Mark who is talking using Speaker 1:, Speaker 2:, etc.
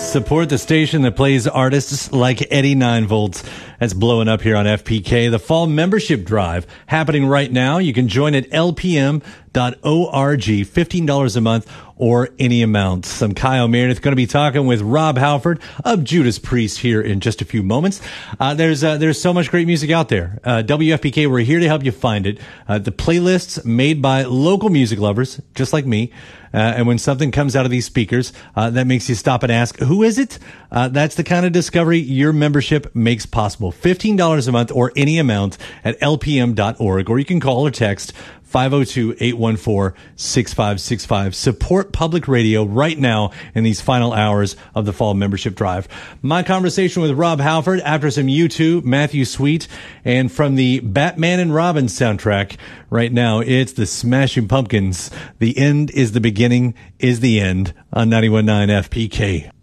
Speaker 1: Support the station that plays artists like Eddie 9 Volts. That's blowing up here on FPK. The fall membership drive happening right now. You can join at lpm.org, $15 a month or any amount. I'm Kyle Meredith, going to be talking with Rob Halford of Judas Priest here in just a few moments. There's so much great music out there. WFPK, we're here to help you find it. The playlists made by local music lovers, just like me. And when something comes out of these speakers, that makes you stop and ask, who is it? That's the kind of discovery your membership makes possible. $15 a month or any amount at lpm.org, or you can call or text 502-814-6565. Support public radio right now in these final hours of the fall membership drive. My conversation with Rob Halford after some U2, Matthew Sweet, and from the Batman and Robin soundtrack right now, it's the Smashing Pumpkins. The end is the beginning is the end on 91.9 FPK.